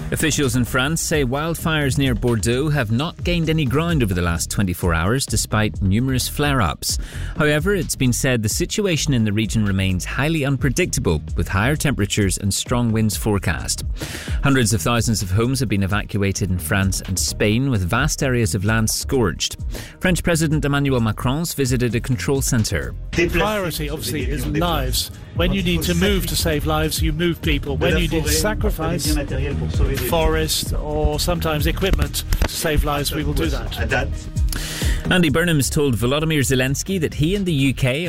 Officials in France say wildfires near Bordeaux have not gained any ground over the last 24 hours despite numerous flare-ups. However, it's been said the situation in the region remains highly unpredictable with higher temperatures and strong winds forecast. Hundreds of thousands of homes have been evacuated in France and Spain with vast areas of land scorched. French President Emmanuel Macron's visited a control centre. The priority obviously is lives. When you need to move to save lives, you move people. When you need to sacrifice forest or sometimes equipment to save lives, we will do that. Andy Burnham has told Volodymyr Zelensky that he and the UK